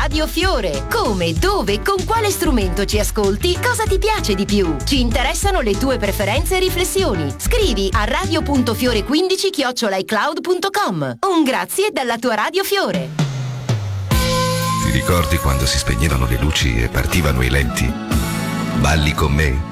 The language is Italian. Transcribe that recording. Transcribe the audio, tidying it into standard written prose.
Radio Fiore. Come, dove, con quale strumento ci ascolti? Cosa ti piace di più? Ci interessano le tue preferenze e riflessioni. Scrivi a radio.fiore15@icloud.com. Un grazie dalla tua Radio Fiore. Ti ricordi quando si spegnevano le luci e partivano i lenti? Balli con me